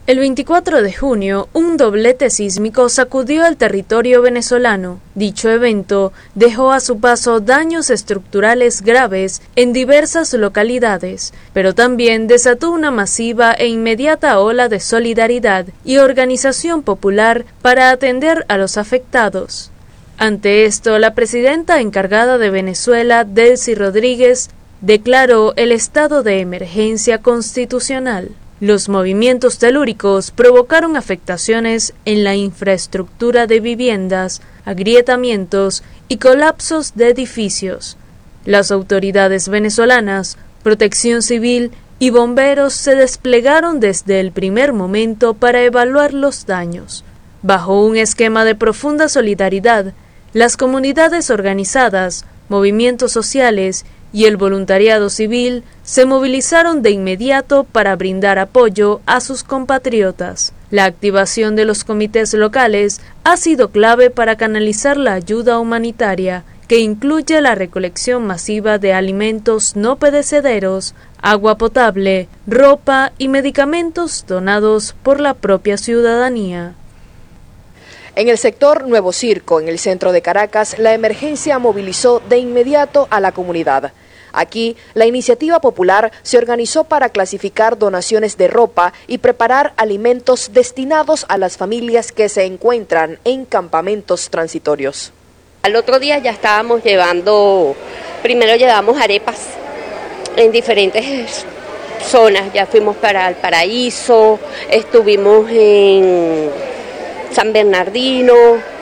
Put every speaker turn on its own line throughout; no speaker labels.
El 24 de junio, un doblete sísmico sacudió el territorio venezolano. Dicho evento dejó a su paso daños estructurales graves en diversas localidades, pero también desató una masiva e inmediata ola de solidaridad y organización popular para atender a los afectados. Ante esto, la presidenta encargada de Venezuela, Delcy Rodríguez, declaró el estado de emergencia constitucional. Los movimientos telúricos provocaron afectaciones en la infraestructura de viviendas, agrietamientos y colapsos de edificios. Las autoridades venezolanas, Protección Civil y bomberos se desplegaron desde el primer momento para evaluar los daños. Bajo un esquema de profunda solidaridad, las comunidades organizadas, movimientos sociales y el voluntariado civil se movilizaron de inmediato para brindar apoyo a sus compatriotas. La activación de los comités locales ha sido clave para canalizar la ayuda humanitaria, que incluye la recolección masiva de alimentos no perecederos, agua potable, ropa y medicamentos donados por la propia ciudadanía.
En el sector Nuevo Circo, en el centro de Caracas, la emergencia movilizó de inmediato a la comunidad. Aquí, la iniciativa popular se organizó para clasificar donaciones de ropa y preparar alimentos destinados a las familias que se encuentran en campamentos transitorios.
Al otro día ya estábamos primero llevamos arepas en diferentes zonas, ya fuimos para El Paraíso, estuvimos en San Bernardino,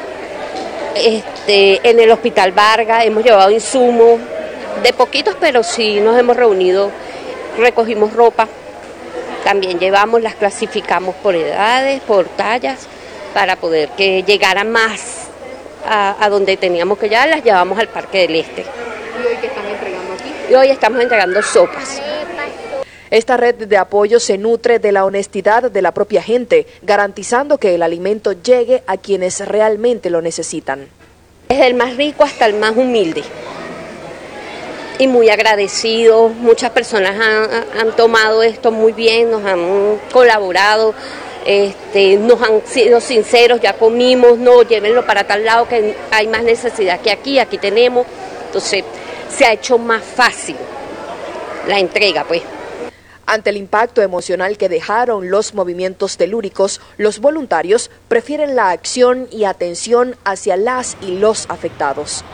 en el Hospital Vargas, hemos llevado insumos, de poquitos, pero sí nos hemos reunido, recogimos ropa, también llevamos, las clasificamos por edades, por tallas, para poder que llegaran más a donde teníamos que llegar, las llevamos al Parque del Este.
¿Y hoy qué están entregando aquí?
Y hoy estamos entregando sopas.
Esta red de apoyo se nutre de la honestidad de la propia gente, garantizando que el alimento llegue a quienes realmente lo necesitan.
Desde el más rico hasta el más humilde. Y muy agradecidos, muchas personas han tomado esto muy bien, nos han colaborado, nos han sido sinceros, ya comimos, no, llévenlo para tal lado que hay más necesidad que aquí tenemos. Entonces se ha hecho más fácil la entrega, pues.
Ante el impacto emocional que dejaron los movimientos telúricos, los voluntarios prefieren la acción y atención hacia las y los afectados.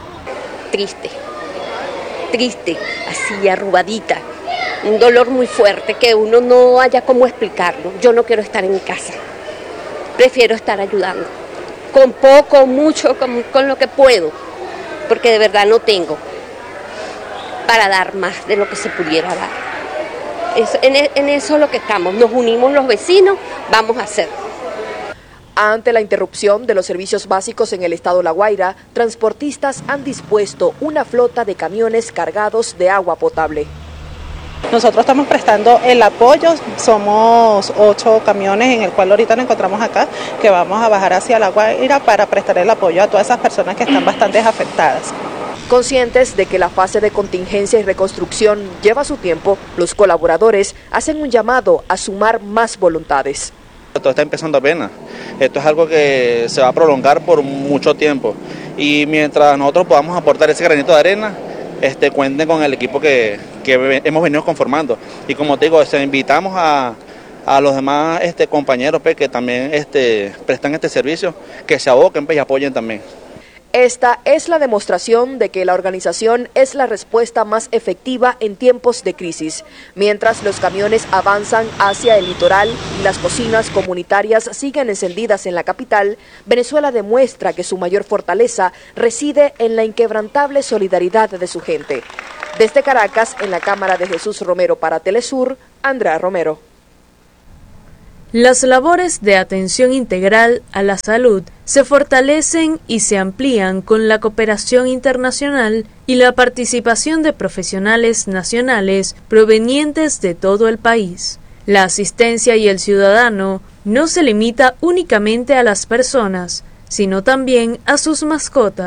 Triste, así arrugadita, un dolor muy fuerte que uno no haya cómo explicarlo. Yo no quiero estar en mi casa, prefiero estar ayudando, con poco, mucho, con lo que puedo, porque de verdad no tengo para dar más de lo que se pudiera dar. En eso es lo que estamos, nos unimos los vecinos, vamos a hacer.
Ante la interrupción de los servicios básicos en el estado La Guaira, transportistas han dispuesto una flota de camiones cargados de agua potable.
Nosotros estamos prestando el apoyo, somos 8 camiones en el cual ahorita nos encontramos acá, que vamos a bajar hacia La Guaira para prestar el apoyo a todas esas personas que están bastante afectadas.
Conscientes de que la fase de contingencia y reconstrucción lleva su tiempo, los colaboradores hacen un llamado a sumar más voluntades.
Esto está empezando apenas, esto es algo que se va a prolongar por mucho tiempo y mientras nosotros podamos aportar ese granito de arena, cuenten con el equipo que hemos venido conformando. Y como te digo, invitamos a los demás compañeros que también prestan este servicio, que se aboquen y apoyen también.
Esta es la demostración de que la organización es la respuesta más efectiva en tiempos de crisis. Mientras los camiones avanzan hacia el litoral y las cocinas comunitarias siguen encendidas en la capital, Venezuela demuestra que su mayor fortaleza reside en la inquebrantable solidaridad de su gente. Desde Caracas, en la cámara de Jesús Romero para Telesur, Andrea Romero.
Las labores de atención integral a la salud se fortalecen y se amplían con la cooperación internacional y la participación de profesionales nacionales provenientes de todo el país. La asistencia y el ciudadano no se limita únicamente a las personas, sino también a sus mascotas.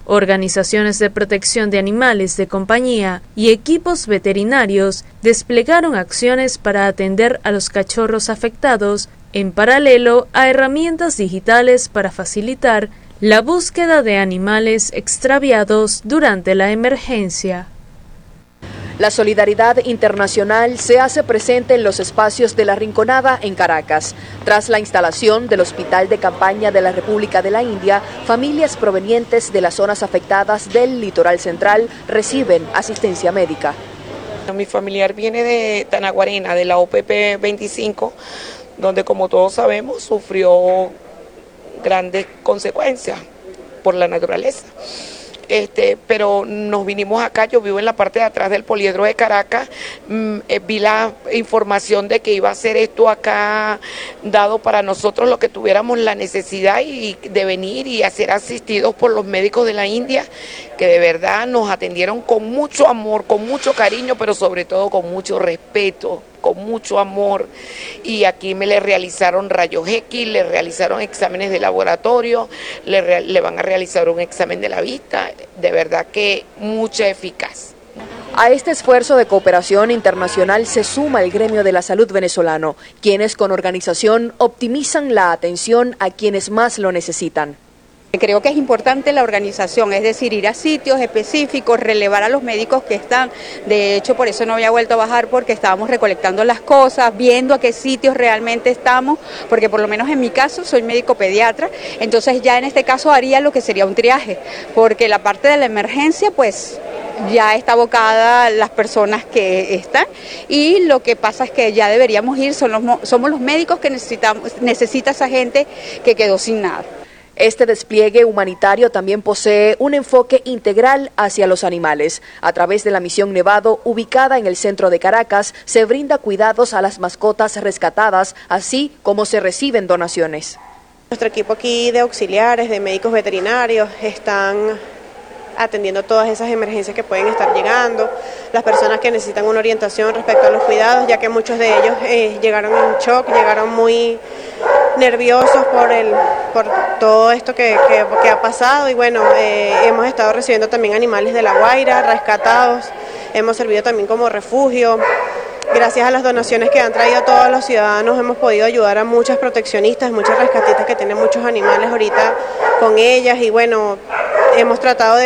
Organizaciones de protección de animales de compañía y equipos veterinarios desplegaron acciones para atender a los cachorros afectados, en paralelo a herramientas digitales para facilitar la búsqueda de animales extraviados durante la emergencia.
La solidaridad internacional se hace presente en los espacios de La Rinconada en Caracas. Tras la instalación del Hospital de Campaña de la República de la India, familias provenientes de las zonas afectadas del litoral central reciben asistencia médica.
Mi familiar viene de Tanaguarena, de la OPP 25, donde, como todos sabemos, sufrió grandes consecuencias por la naturaleza. Pero nos vinimos acá, yo vivo en la parte de atrás del Poliedro de Caracas, vi la información de que iba a ser esto acá dado para nosotros los que tuviéramos la necesidad y de venir y a ser asistidos por los médicos de la India, que de verdad nos atendieron con mucho amor, con mucho cariño, pero sobre todo con mucho respeto, con mucho amor, y aquí le realizaron rayos X, le realizaron exámenes de laboratorio, le van a realizar un examen de la vista, de verdad que mucha eficacia.
A este esfuerzo de cooperación internacional se suma el gremio de la salud venezolano, quienes con organización optimizan la atención a quienes más lo necesitan.
Creo que es importante la organización, es decir, ir a sitios específicos, relevar a los médicos que están. De hecho, por eso no había vuelto a bajar, porque estábamos recolectando las cosas, viendo a qué sitios realmente estamos, porque por lo menos en mi caso soy médico pediatra, entonces ya en este caso haría lo que sería un triaje, porque la parte de la emergencia pues ya está abocada las personas que están, y lo que pasa es que ya deberíamos ir, somos los médicos que necesita esa gente que quedó sin nada.
Este despliegue humanitario también posee un enfoque integral hacia los animales. A través de la Misión Nevado, ubicada en el centro de Caracas, se brinda cuidados a las mascotas rescatadas, así como se reciben donaciones.
Nuestro equipo aquí de auxiliares, de médicos veterinarios, están atendiendo todas esas emergencias que pueden estar llegando, las personas que necesitan una orientación respecto a los cuidados, ya que muchos de ellos llegaron en shock, llegaron muy nerviosos por todo esto que ha pasado, y bueno, hemos estado recibiendo también animales de La Guaira rescatados, hemos servido también como refugio. Gracias a las donaciones que han traído todos los ciudadanos hemos podido ayudar a muchas proteccionistas, muchas rescatistas que tienen muchos animales ahorita con ellas, y bueno, hemos tratado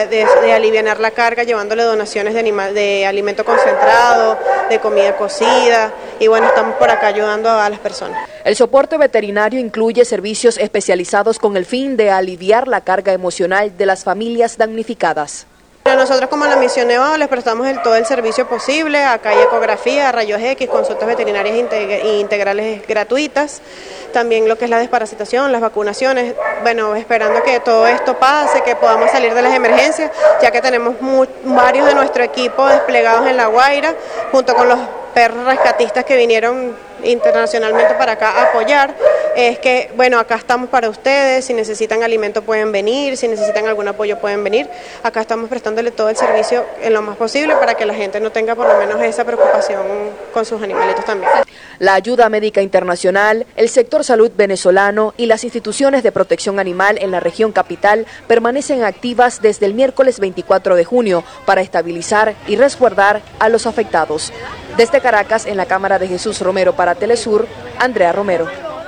de alivianar la carga llevándole donaciones de alimento concentrado, de comida cocida, y bueno, estamos por acá ayudando a las personas.
El soporte veterinario incluye servicios especializados con el fin de aliviar la carga emocional de las familias damnificadas.
Nosotros como la Misión Nevado les prestamos todo el servicio posible. Acá hay ecografía, rayos X, consultas veterinarias integrales gratuitas, también lo que es la desparasitación, las vacunaciones. Bueno, esperando que todo esto pase, que podamos salir de las emergencias, ya que tenemos varios de nuestro equipo desplegados en La Guaira, junto con los perros rescatistas que vinieron internacionalmente para acá a apoyar. Es que, bueno, acá estamos para ustedes, si necesitan alimento pueden venir, si necesitan algún apoyo pueden venir. Acá estamos prestándole todo el servicio en lo más posible para que la gente no tenga por lo menos esa preocupación con sus animalitos también.
La ayuda médica internacional, el sector salud venezolano y las instituciones de protección animal en la región capital permanecen activas desde el miércoles 24 de junio para estabilizar y resguardar a los afectados. Desde Caracas, en la Cámara de Jesús Romero para Telesur, Andrea Romero.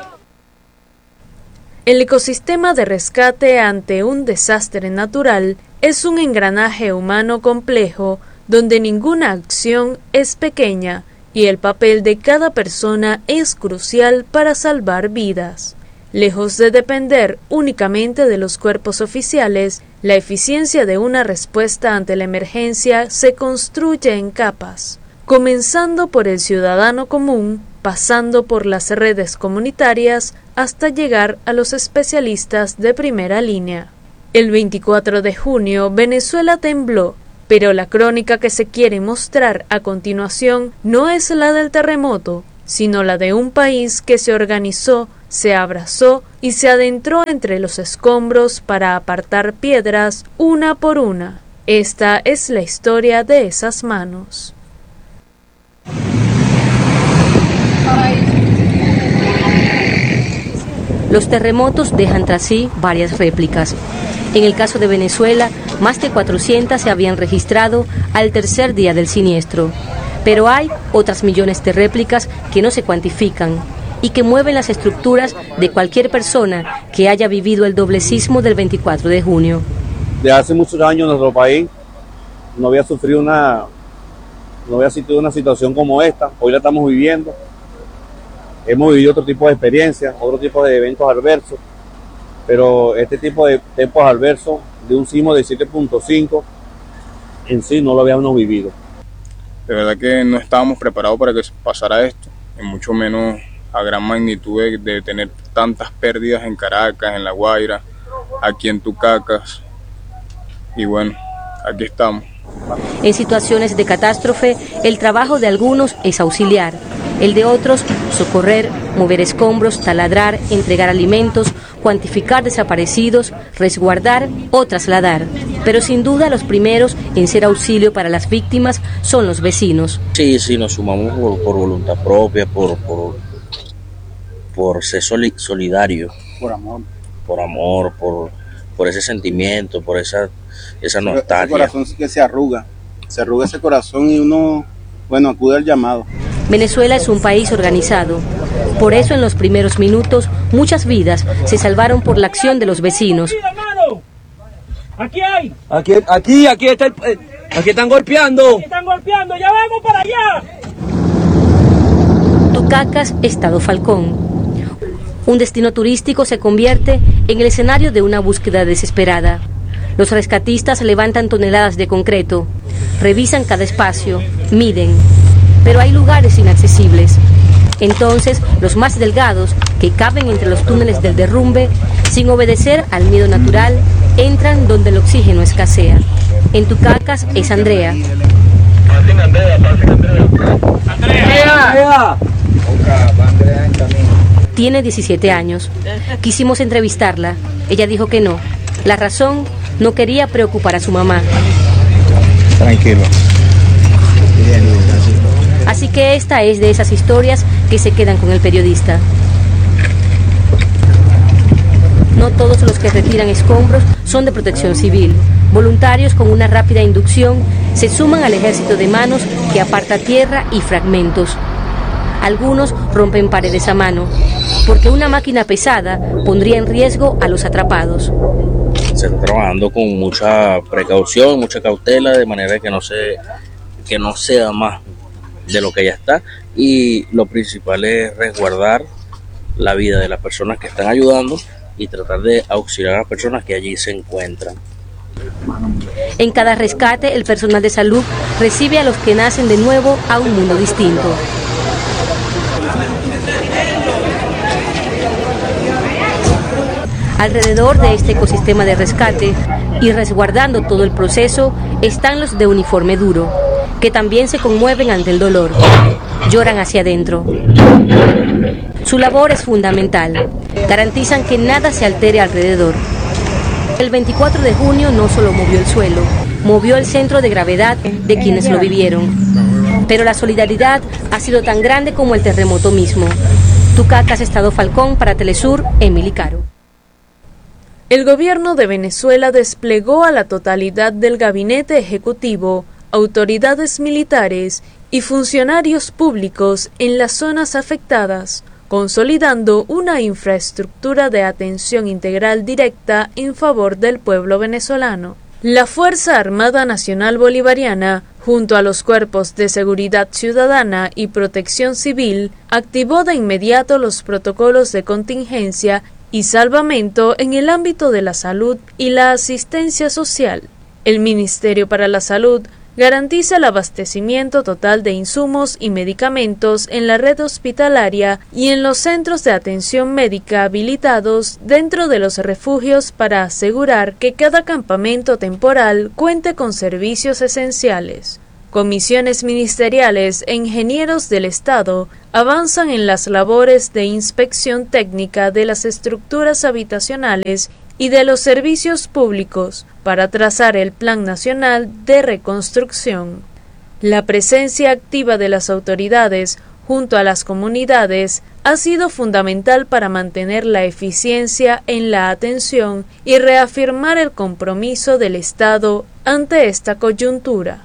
El ecosistema de rescate ante un desastre natural es un engranaje humano complejo donde ninguna acción es pequeña y el papel de cada persona es crucial para salvar vidas. Lejos de depender únicamente de los cuerpos oficiales, la eficiencia de una respuesta ante la emergencia se construye en capas, comenzando por el ciudadano común, pasando por las redes comunitarias hasta llegar a los especialistas de primera línea. El 24 de junio Venezuela tembló, pero la crónica que se quiere mostrar a continuación no es la del terremoto, sino la de un país que se organizó, se abrazó y se adentró entre los escombros para apartar piedras una por una. Esta es la historia de esas manos.
Los terremotos dejan tras sí varias réplicas. En el caso de Venezuela, más de 400 se habían registrado al tercer día del siniestro. Pero hay otras millones de réplicas que no se cuantifican y que mueven las estructuras de cualquier persona que haya vivido el doble sismo del 24 de junio.
De hace muchos años nuestro país no había sufrido una situación como esta. Hoy la estamos viviendo. Hemos vivido otro tipo de experiencias, otro tipo de eventos adversos, pero este tipo de tiempos adversos de un sismo de 7.5 en sí no lo habíamos vivido.
De verdad que no estábamos preparados para que pasara esto, y mucho menos a gran magnitud de tener tantas pérdidas en Caracas, en La Guaira, aquí en Tucacas, y bueno, aquí estamos.
En situaciones de catástrofe, el trabajo de algunos es auxiliar, el de otros socorrer, mover escombros, taladrar, entregar alimentos, cuantificar desaparecidos, resguardar o trasladar. Pero sin duda los primeros en ser auxilio para las víctimas son los vecinos.
Sí, nos sumamos por voluntad propia, por ser solidario.
Por amor.
Por amor, por ese sentimiento, por esa nostalgia.
Ese corazón sí que se arruga ese corazón y uno, acude al llamado.
Venezuela es un país organizado. Por eso en los primeros minutos muchas vidas se salvaron por la acción de los vecinos.
Aquí hay.
Aquí está aquí están golpeando.
Ya vamos para allá.
Tucacas, Estado Falcón. Un destino turístico se convierte en el escenario de una búsqueda desesperada. Los rescatistas levantan toneladas de concreto, revisan cada espacio, miden, pero hay lugares inaccesibles. Entonces, los más delgados, que caben entre los túneles del derrumbe, sin obedecer al miedo natural, entran donde el oxígeno escasea. En Tucacas es Andrea.
¡Andrea!
Tiene 17 años. Quisimos entrevistarla. Ella dijo que no. La razón, no quería preocupar a su mamá.
Tranquilo.
Así que esta es de esas historias que se quedan con el periodista. No todos los que retiran escombros son de Protección Civil. Voluntarios con una rápida inducción se suman al ejército de manos que aparta tierra y fragmentos. Algunos rompen paredes a mano, porque una máquina pesada pondría en riesgo a los atrapados.
Se está trabajando con mucha precaución, mucha cautela, de manera que no sea más de lo que ya está, y lo principal es resguardar la vida de las personas que están ayudando y tratar de auxiliar a las personas que allí se encuentran.
En cada rescate, el personal de salud recibe a los que nacen de nuevo a un mundo distinto. Alrededor de este ecosistema de rescate y resguardando todo el proceso están los de uniforme duro, que también se conmueven ante el dolor, lloran hacia adentro. Su labor es fundamental, garantizan que nada se altere alrededor. El 24 de junio no solo movió el suelo, movió el centro de gravedad de quienes lo vivieron. Pero la solidaridad ha sido tan grande como el terremoto mismo. Tucacas, Estado Falcón, para Telesur, Emily Caro.
El gobierno de Venezuela desplegó a la totalidad del gabinete ejecutivo, autoridades militares y funcionarios públicos en las zonas afectadas, consolidando una infraestructura de atención integral directa en favor del pueblo venezolano. La Fuerza Armada Nacional Bolivariana, junto a los cuerpos de seguridad ciudadana y protección civil, activó de inmediato los protocolos de contingencia y salvamento en el ámbito de la salud y la asistencia social. El Ministerio para la Salud garantiza el abastecimiento total de insumos y medicamentos en la red hospitalaria y en los centros de atención médica habilitados dentro de los refugios para asegurar que cada campamento temporal cuente con servicios esenciales. Comisiones ministeriales e ingenieros del Estado avanzan en las labores de inspección técnica de las estructuras habitacionales y de los servicios públicos para trazar el Plan Nacional de Reconstrucción. La presencia activa de las autoridades, junto a las comunidades, ha sido fundamental para mantener la eficiencia en la atención y reafirmar el compromiso del Estado ante esta coyuntura.